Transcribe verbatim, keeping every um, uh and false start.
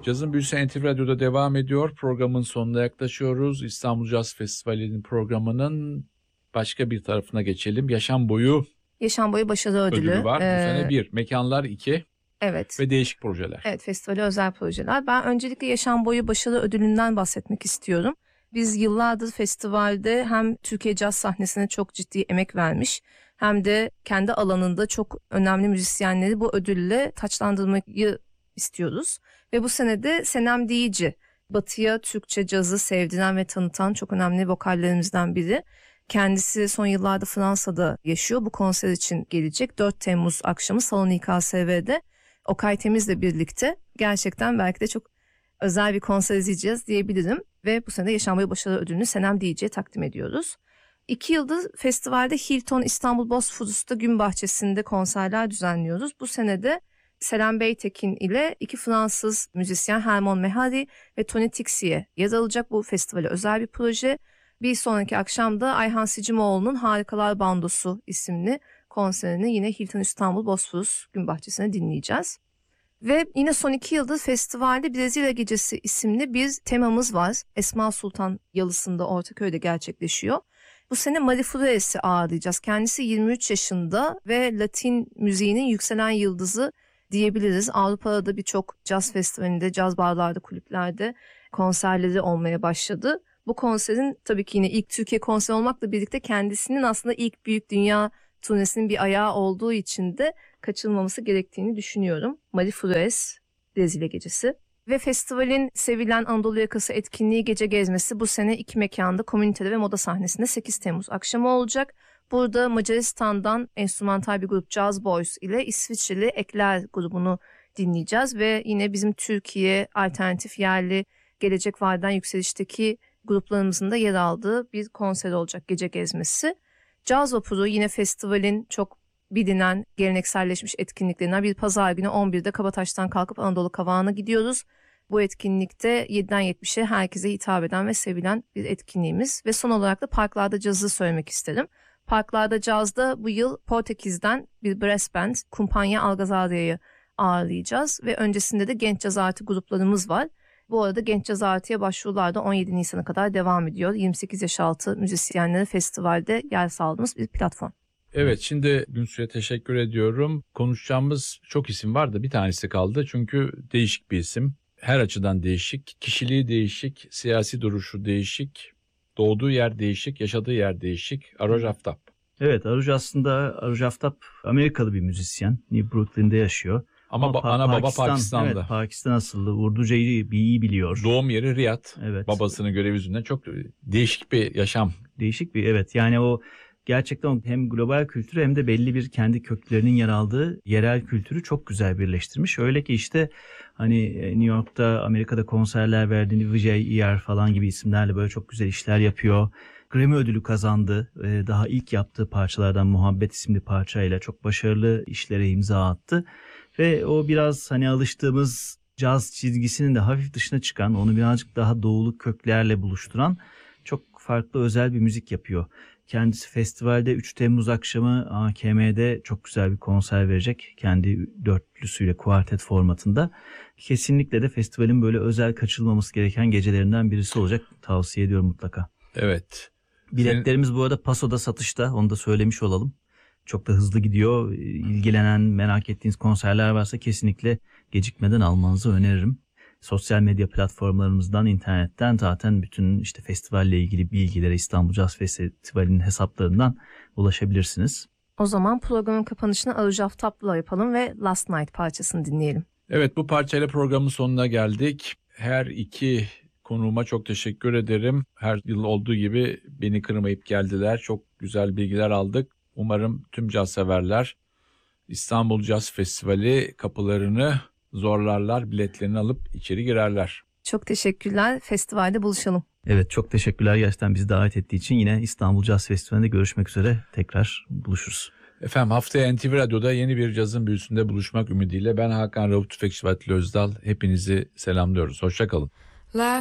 Cazın Büyüsü N T V Radyo'da devam ediyor. Programın sonuna yaklaşıyoruz. İstanbul Caz Festivali'nin programının başka bir tarafına geçelim. Yaşam boyu Yaşam boyu başarı ödülü. ödülü var. Ee, Bu sene bir. Mekanlar iki. Evet. Ve değişik projeler. Evet, festivale özel projeler. Ben öncelikle Yaşam Boyu Başarı Ödülü'nden bahsetmek istiyorum. Biz yıllardır festivalde hem Türkiye caz sahnesine çok ciddi emek vermiş, hem de kendi alanında çok önemli müzisyenleri bu ödülle taçlandırmayı istiyoruz. Ve bu sene de Senem Diyici, Batı'ya Türkçe cazı sevdiren ve tanıtan çok önemli vokallerimizden biri. Kendisi son yıllarda Fransa'da yaşıyor. Bu konser için gelecek. dört Temmuz akşamı Salon İ K S V'de Okay Temiz'le birlikte gerçekten belki de çok özel bir konser izleyeceğiz diyebilirim. Ve bu sene Yaşam Boyu Başarı Ödülünü Senem Diyici'ye takdim ediyoruz. İki yıldır festivalde Hilton İstanbul Bosphorus'ta gün bahçesinde konserler düzenliyoruz. Bu sene de Selen Beytekin ile iki Fransız müzisyen Hermon Mehari ve Tony Tixier yer alacak. Bu festivale özel bir proje. Bir sonraki akşam da Ayhan Sicimoğlu'nun Harikalar Bandosu isimli konserini yine Hilton İstanbul Bosphorus gün bahçesine dinleyeceğiz. Ve yine son iki yıldır festivalde Brezilya Gecesi isimli bir temamız var. Esma Sultan Yalısı'nda Ortaköy'de gerçekleşiyor. Bu sene Mari Fleury'si ağırlayacağız. Kendisi yirmi üç yaşında ve Latin müziğinin yükselen yıldızı diyebiliriz. Avrupa'da da birçok caz festivalinde, caz barlarda, kulüplerde konserleri olmaya başladı. Bu konserin tabii ki yine ilk Türkiye konseri olmakla birlikte kendisinin aslında ilk büyük dünya turnesinin bir ayağı olduğu için de kaçırılmaması gerektiğini düşünüyorum. Mari Fleury Brezilya Gecesi. Ve festivalin sevilen Anadolu Yakası etkinliği Gece Gezmesi bu sene iki mekanda, komünitede ve moda sahnesinde sekiz Temmuz akşamı olacak. Burada Macaristan'dan enstrümantal bir grup Jazz Boys ile İsviçreli Ekler grubunu dinleyeceğiz. Ve yine bizim Türkiye alternatif yerli Gelecek Vadiden Yükseliş'teki gruplarımızın da yer aldığı bir konser olacak Gece Gezmesi. Caz Vapuru yine festivalin çok bilinen gelenekselleşmiş etkinliklerinden bir pazar günü on birde Kabataş'tan kalkıp Anadolu Kavağı'na gidiyoruz. Bu etkinlikte yediden yetmişe herkese hitap eden ve sevilen bir etkinliğimiz. Ve son olarak da Parklarda Caz'ı söylemek isterim. Parklarda Caz'da bu yıl Portekiz'den bir brass band Kumpanya Algazaria'yı ağırlayacağız. Ve öncesinde de Genç Caz Artı gruplarımız var. Bu arada Genç Caz Artı'ya başvurular da on yedi Nisan'a kadar devam ediyor. yirmi sekiz yaş altı müzisyenlere festivalde yer sağladığımız bir platform. Evet, şimdi Günsu'ya teşekkür ediyorum. Konuşacağımız çok isim var da bir tanesi kaldı. Çünkü değişik bir isim. Her açıdan değişik. Kişiliği değişik, siyasi duruşu değişik, doğduğu yer değişik, yaşadığı yer değişik. Aroj Aftap. Evet, Aroj aslında Aroj Aftap Amerikalı bir müzisyen. New Brooklyn'de yaşıyor. Ama, Ama pa- ana baba Pakistan, Pakistan'da. Evet, Pakistan asıllı. Urducayı iyi biliyor. Doğum yeri Riyad. Evet. Babasının görevi yüzünden çok değişik bir yaşam. Değişik bir, evet. Yani o gerçekten hem global kültürü hem de belli bir kendi köklerinin yer aldığı yerel kültürü çok güzel birleştirmiş. Öyle ki işte hani New York'ta, Amerika'da konserler verdiğini Vijay Iyer falan gibi isimlerle böyle çok güzel işler yapıyor. Grammy ödülü kazandı. Daha ilk yaptığı parçalardan Muhabbet isimli parçayla çok başarılı işlere imza attı. Ve o biraz hani alıştığımız caz çizgisinin de hafif dışına çıkan, onu birazcık daha doğulu köklerle buluşturan çok farklı özel bir müzik yapıyor. Kendisi festivalde üç Temmuz akşamı A K M'de çok güzel bir konser verecek. Kendi dörtlüsüyle kuartet formatında. Kesinlikle de festivalin böyle özel kaçırılmaması gereken gecelerinden birisi olacak. Tavsiye ediyorum mutlaka. Evet. Biletlerimiz Senin... bu arada Paso'da satışta. Onu da söylemiş olalım. Çok da hızlı gidiyor. İlgilenen, merak ettiğiniz konserler varsa kesinlikle gecikmeden almanızı öneririm. Sosyal medya platformlarımızdan, internetten zaten bütün işte festivalle ilgili bilgilere İstanbul Caz Festivali'nin hesaplarından ulaşabilirsiniz. O zaman programın kapanışını Aroj Aftap'la yapalım ve Last Night parçasını dinleyelim. Evet, bu parçayla programın sonuna geldik. Her iki konuğuma çok teşekkür ederim. Her yıl olduğu gibi beni kırmayıp geldiler. Çok güzel bilgiler aldık. Umarım tüm caz severler İstanbul Caz Festivali kapılarını zorlarlar, biletlerini alıp içeri girerler. Çok teşekkürler. Festivalde buluşalım. Evet, çok teşekkürler gerçekten bizi davet ettiği için. Yine İstanbul Caz Festivali'nde görüşmek üzere, tekrar buluşuruz. Efendim, haftaya N T V Radyo'da yeni bir cazın büyüsünde buluşmak ümidiyle ben Hakan Rauf Tüfekçi ve Atilla Özdal hepinizi selamlıyoruz. Hoşça kalın.